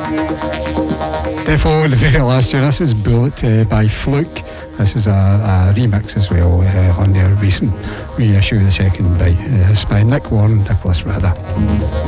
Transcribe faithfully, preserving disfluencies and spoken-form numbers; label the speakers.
Speaker 1: Defo, the very last tune. This is Bullet uh, by Fluke. This is a, a remix as well uh, on their recent reissue, the second by, uh, by Nick Warren, Nicholas Rather.